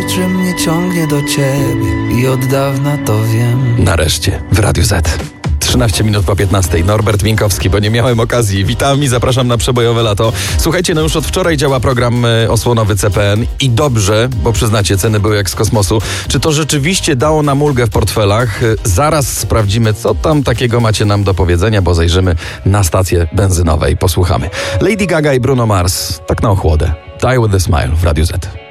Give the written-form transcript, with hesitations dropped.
niczym mnie ciągnie do ciebie i od dawna to wiem. Nareszcie w Radiu Z. 13 minut po 15. Norbert Minkowski, bo nie miałem okazji. Witam i zapraszam na przebojowe lato. Słuchajcie, no już od wczoraj działa program osłonowy CPN i dobrze, bo przyznacie, ceny były jak z kosmosu. Czy to rzeczywiście dało nam ulgę w portfelach? Zaraz sprawdzimy, co tam takiego macie nam do powiedzenia, bo zajrzymy na stację benzynowe i posłuchamy. Lady Gaga i Bruno Mars, tak na ochłodę. Die with a Smile w Radiu Z.